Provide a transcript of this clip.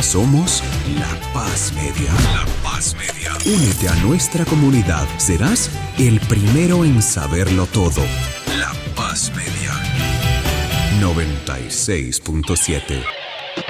Somos La Paz Media. La Paz Media. Únete a nuestra comunidad. Serás el primero en saberlo todo. La Paz Media. 96.7